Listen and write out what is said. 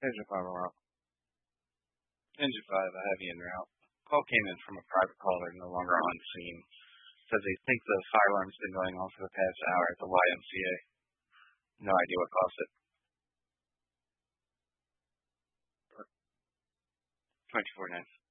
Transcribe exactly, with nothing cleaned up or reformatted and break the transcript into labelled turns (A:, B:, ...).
A: Engine five alarm.
B: Engine five, I have you en route. Call came in from a private caller no longer on scene. Says they think the fire alarm's been going on for the past hour at the Y M C A. No idea what caused it. twenty-four nine.